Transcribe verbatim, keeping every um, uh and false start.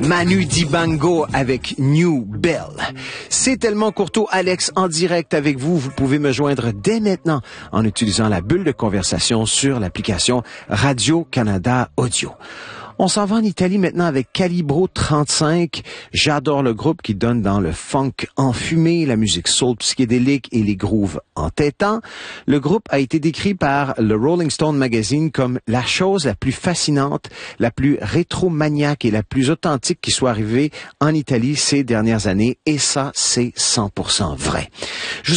Manu Dibango avec New Bell. C'est tellement courtois, Alex, en direct avec vous. Vous pouvez me joindre dès maintenant en utilisant la bulle de conversation sur l'application Radio-Canada Audio. On s'en va en Italie maintenant avec Calibro trente-cinq. J'adore le groupe qui donne dans le funk enfumé, la musique soul psychédélique et les grooves entêtants. Le groupe a été décrit par le Rolling Stone Magazine comme la chose la plus fascinante, la plus rétro-maniaque et la plus authentique qui soit arrivée en Italie ces dernières années. Et ça, c'est cent pour cent vrai. Je